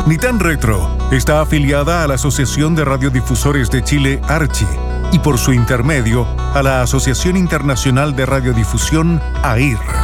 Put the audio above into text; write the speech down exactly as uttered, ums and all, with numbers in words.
Nitán Retro está afiliada a la Asociación de Radiodifusores de Chile, Archi, y por su intermedio a la Asociación Internacional de Radiodifusión, A I R.